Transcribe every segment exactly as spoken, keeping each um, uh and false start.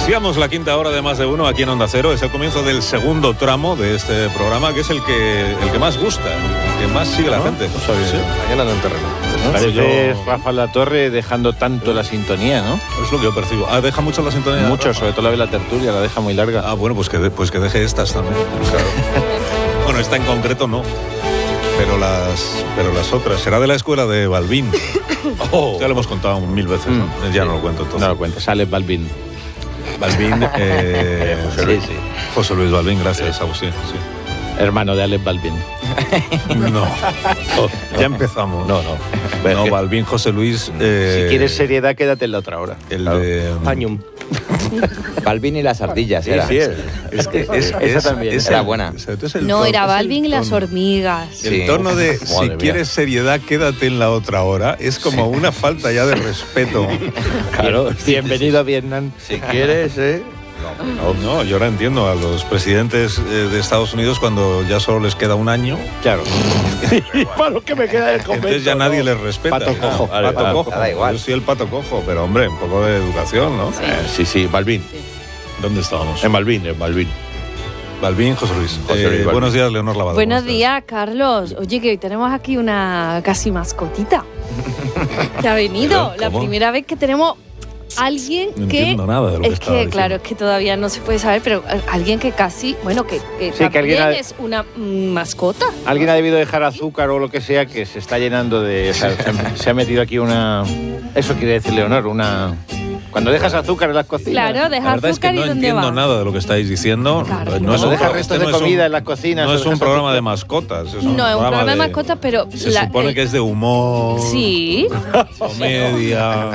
Iniciamos la quinta hora de Más de Uno aquí en Onda Cero. Es el comienzo del segundo tramo de este programa, que es el que el que más gusta, el que más sigue la ¿No? gente. No sabía. Sí. Mañana en terreno. ¿No? Parece yo... Rafa Latorre dejando tanto la sintonía, ¿no? Es lo que yo percibo. Ah, ¿deja mucho la sintonía? Mucho, Rafa? sobre todo la de la tertulia, la deja muy larga. Ah, bueno, pues que, de, pues que deje estas también. Claro. Bueno, esta en concreto no. Pero las, pero las otras. Será de la escuela de Balbín. Oh. Ya lo hemos contado mil veces, ¿no? Mm, ya sí. No lo cuento entonces. No lo cuento, sale Balbín. Balbín, eh, José, Luis. Sí, sí. José Luis Balbín, gracias, Agustín. Sí. Hermano de Alex Balbín. No, ya empezamos. No, no. No, Balbín, José Luis. Eh, si quieres seriedad, quédate en la otra hora. El claro. de. Pañum. Balbín y las ardillas, sí, era. Sí, es, es que es, esa es, también es era el, buena. Es el no, tono, era Balbín y las tono. hormigas. El sí. tono de Uf, si quieres seriedad, quédate en la otra hora. Es como sí. una falta ya de respeto. Claro. Bienvenido a Vietnam. Si quieres, ¿eh? No, no, yo ahora entiendo a los presidentes eh, de Estados Unidos cuando ya solo les queda un año. Claro. Para lo que me queda del convento. Entonces ya nadie no. les respeta. Pato cojo. Vale, pato vale, cojo. da igual. Yo soy el pato cojo, pero hombre, un poco de educación, ¿no? Sí, eh, sí, sí, Balbín. Sí. ¿Dónde estábamos? En Balbín, en Balbín. Balbín, José Luis. José Luis eh, Balbín. Buenos días, Leonor Lavado. Buenos días, Carlos. Oye, que hoy tenemos aquí una casi mascotita. Que ha venido. ¿Cómo? La primera vez que tenemos alguien no que. entiendo nada de lo que es estaba que, diciendo. claro, es que todavía no se puede saber, pero alguien que casi. Bueno, que, que Sí, también que alguien ha- es una mm, mascota. Alguien ha debido dejar azúcar o lo que sea que se está llenando de... O sea, se, ha, se ha metido aquí una... Eso quiere decir, Leonor, una... Cuando dejas azúcar en las cocinas. Claro, La deja verdad es que azúcar no y dónde entiendo va. nada de lo que estáis diciendo. Claro, no es Cuando un, dejas pro- restos este de no es comida un- en las cocinas. No o es un dejas programa azúcar. de mascotas. Es un No, es un programa de de mascotas, pero Se la- supone el- que es de humor. Sí, Comedia.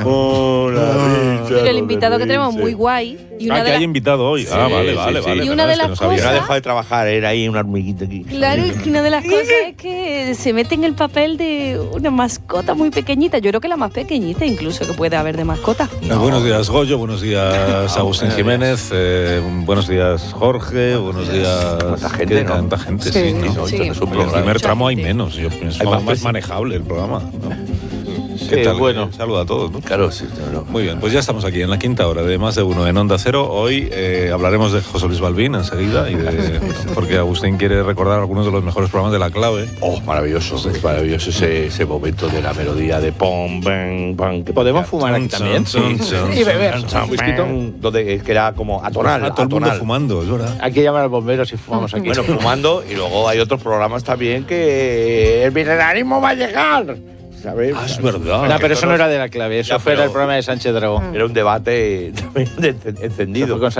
pero el invitado que tenemos muy guay. Y una Ah, de que la- hay invitado hoy. Ah, Sí, vale, sí, vale, sí. vale. Y una perdón, de es que las no sabía. No ha cosas- dejado de trabajar, era ahí una hormiguita aquí. Claro, y una de las cosas es que se mete en el papel de una mascota muy pequeñita. Yo creo que la más pequeñita incluso que puede haber de mascota. Eh, Buenos días, Goyo. Buenos días, Agustín buenos Jiménez. Eh, buenos días, Jorge. Buenos días. Tanta gente, ¿Qué? ¿no? Tanta gente, sí. Sí, ¿no? sí. Es un En el programa. primer Mucha tramo hay gente. menos. Yo pienso Hay más, más más gente. manejable el programa, ¿no? Sí, ¿Qué tal? bueno. Saluda a todos, ¿no? Claro, sí, claro. Muy bien, pues ya estamos aquí en la quinta hora de Más de Uno en Onda Cero. Hoy eh, hablaremos de José Luis Balbín enseguida, y de, porque Agustín quiere recordar algunos de los mejores programas de La Clave. Oh, maravilloso, es maravilloso ese, ese momento de la melodía de pom, pam, pam. que ¿Podemos ponía- fumar aquí Chon, también? chon, chon, Y beber. Pam, ¿Whisky? pam, donde que era como atonal, Ah, todo el mundo atonal. fumando, es verdad. Hay que llamar al bombero si fumamos aquí. Bueno, fumando, y luego hay otros programas también que el milenarismo va a llegar, ¿sabes? Ah, es verdad. No, pero eso no era de La Clave, eso Ya, fue pero- el programa de Sánchez Dragón. Era un debate también de- encendido. Eso fue con